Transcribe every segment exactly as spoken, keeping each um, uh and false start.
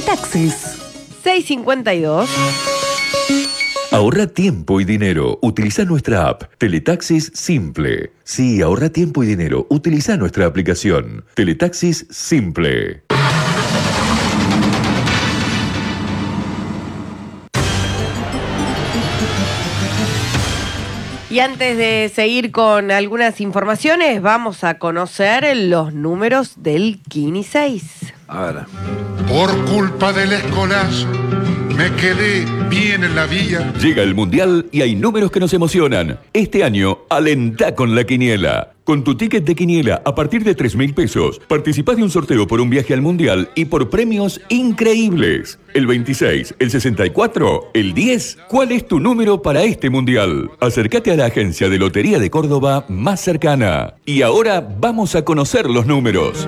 Teletaxis. seis cincuenta y dos. Ahorra tiempo y dinero. Utiliza nuestra app. Teletaxis Simple. Sí, ahorra tiempo y dinero. Utiliza nuestra aplicación. Teletaxis Simple. Y antes de seguir con algunas informaciones, vamos a conocer los números del Kini seis. A ver. Por culpa del escolazo, me quedé bien en la vía. Llega el Mundial y hay números que nos emocionan. Este año, alentá con la quiniela. Con tu ticket de quiniela a partir de tres mil pesos, participás de un sorteo por un viaje al Mundial y por premios increíbles. El veintiséis, el sesenta y cuatro, el diez. ¿Cuál es tu número para este Mundial? Acércate a la agencia de Lotería de Córdoba más cercana. Y ahora vamos a conocer los números.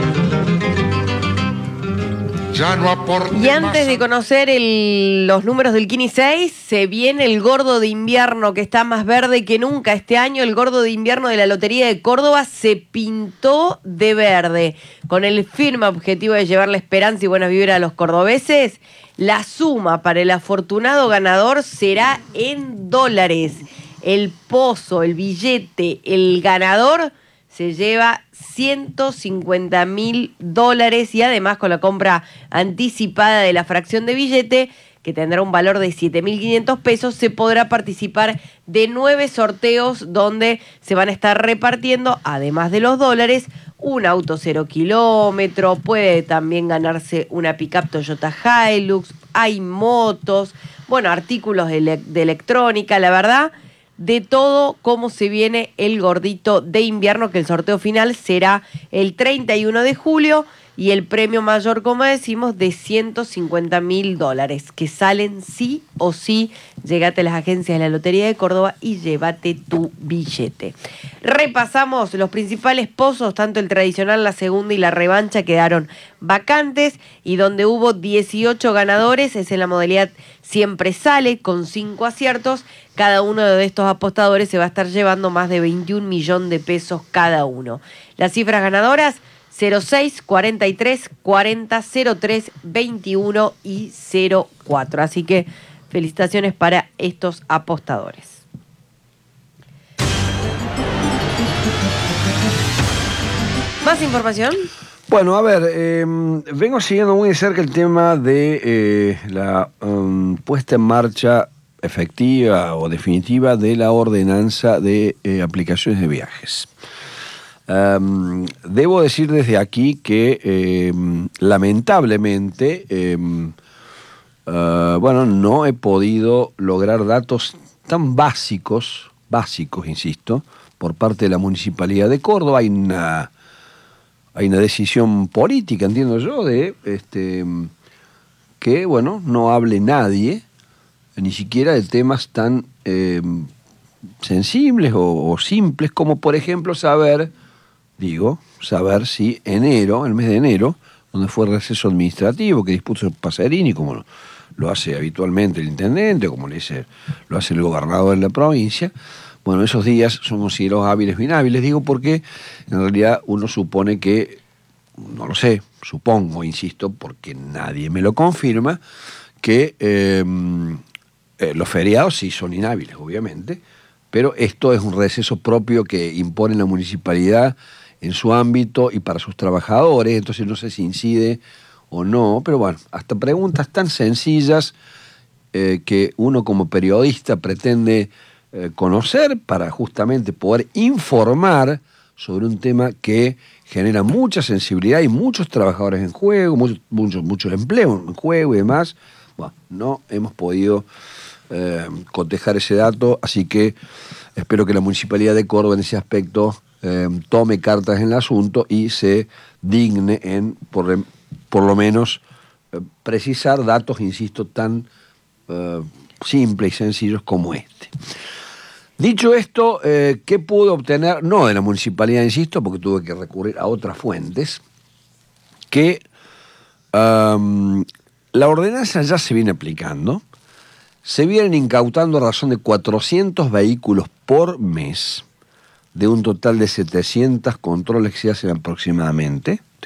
Ya no aporte Y antes más. de conocer el- los números del Kini seis, se viene el gordo de invierno que está más verde que nunca. Este año el gordo de invierno de la Lotería de Córdoba se pintó de verde. Con el firme objetivo de llevarle esperanza y buenas vibras a los cordobeses, la suma para el afortunado ganador será en dólares. El pozo, el billete, el ganador se lleva ciento cincuenta mil dólares y además con la compra anticipada de la fracción de billete, que tendrá un valor de siete mil quinientos pesos, se podrá participar de nueve sorteos donde se van a estar repartiendo, además de los dólares, un auto cero kilómetro, puede también ganarse una pick-up Toyota Hilux, hay motos, bueno, artículos de, ele- de electrónica, la verdad, de todo cómo se viene el gordito de invierno, que el sorteo final será el treinta y uno de julio y el premio mayor, como decimos, de ciento cincuenta mil dólares, que salen sí o sí. Llegate a las agencias de la Lotería de Córdoba y llévate tu billete. Repasamos los principales pozos, tanto el tradicional, la segunda y la revancha quedaron vacantes, y donde hubo dieciocho ganadores es en la modalidad Siempre Sale, con cinco aciertos. Cada uno de estos apostadores se va a estar llevando más de veintiún millones de pesos cada uno. Las cifras ganadoras: cero seis, cuarenta y tres, cuarenta, cero tres, veintiuno y cero cuatro. Así que felicitaciones para estos apostadores. ¿Más información? Bueno, a ver, eh, vengo siguiendo muy de cerca el tema de eh, la um, puesta en marcha efectiva o definitiva de la ordenanza de eh, aplicaciones de viajes. Um, debo decir desde aquí que eh, lamentablemente, eh, uh, bueno, no he podido lograr datos tan básicos, básicos, insisto, por parte de la Municipalidad de Córdoba. Hay una... Hay una decisión política, entiendo yo, de este, que, bueno, no hable nadie, ni siquiera de temas tan eh, sensibles o, o simples como, por ejemplo, saber, digo, saber si enero, el mes de enero, donde fue el receso administrativo que dispuso Pacerini, como lo, lo hace habitualmente el intendente, como le dice, lo hace el gobernador de la provincia. Bueno, esos días son considerados hábiles o inhábiles, digo, porque en realidad uno supone que, no lo sé, supongo, insisto, porque nadie me lo confirma, que eh, eh, los feriados sí son inhábiles, obviamente, pero esto es un receso propio que impone la municipalidad en su ámbito y para sus trabajadores, entonces no sé si incide o no, pero bueno, hasta preguntas tan sencillas eh, que uno como periodista pretende Eh, conocer para justamente poder informar sobre un tema que genera mucha sensibilidad y muchos trabajadores en juego, muchos muchos muchos empleos en juego y demás. Bueno, no hemos podido eh, cotejar ese dato, así que espero que la Municipalidad de Córdoba en ese aspecto eh, tome cartas en el asunto y se digne en, por, por lo menos, eh, precisar datos, insisto, tan eh, simples y sencillos como este. Dicho esto, eh, ¿qué pude obtener? No de la municipalidad, insisto, porque tuve que recurrir a otras fuentes, que um, la ordenanza ya se viene aplicando, se vienen incautando a razón de cuatrocientos vehículos por mes, de un total de setecientos controles que se hacen aproximadamente.